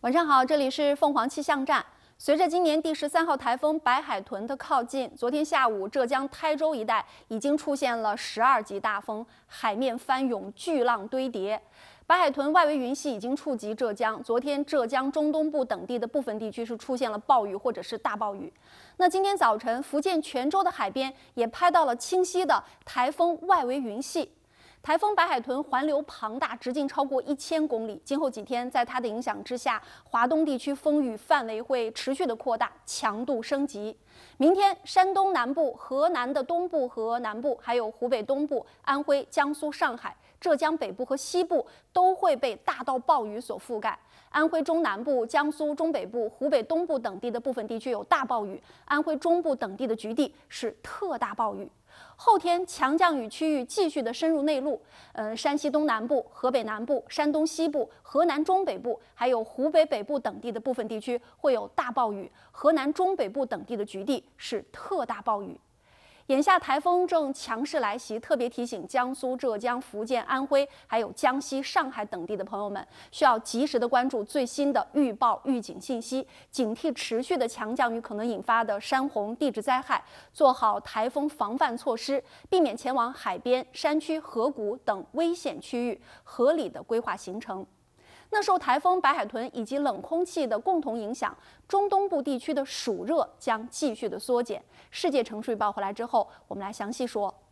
晚上好，这里是凤凰气象站。随着今年第13号台风白海豚的靠近，昨天下午浙江台州一带已经出现了12级大风，海面翻涌，巨浪堆叠。白海豚外围云系已经触及浙江，昨天浙江中东部等地的部分地区是出现了暴雨或者是大暴雨。那今天早晨，福建泉州的海边也拍到了清晰的台风外围云系。台风白海豚环流庞大，直径超过1000公里。今后几天，在它的影响之下，华东地区风雨范围会持续的扩大，强度升级。明天，山东南部、河南的东部和南部，还有湖北东部、安徽、江苏、上海、浙江北部和西部都会被大到暴雨所覆盖。安徽中南部、江苏中北部、湖北东部等地的部分地区有大暴雨，安徽中部等地的局地是特大暴雨。后天强降雨区域继续的深入内陆，山西东南部、河北南部、山东西部、河南中北部，还有湖北北部等地的部分地区会有大暴雨，河南中北部等地的局地是特大暴雨。眼下台风正强势来袭，特别提醒江苏、浙江、福建、安徽，还有江西、上海等地的朋友们，需要及时的关注最新的预报预警信息，警惕持续的强降雨可能引发的山洪、地质灾害，做好台风防范措施，避免前往海边、山区、河谷等危险区域，合理的规划行程。那受台风白海豚以及冷空气的共同影响，中东部地区的暑热将继续的缩减。世界城市预报回来之后，我们来详细说。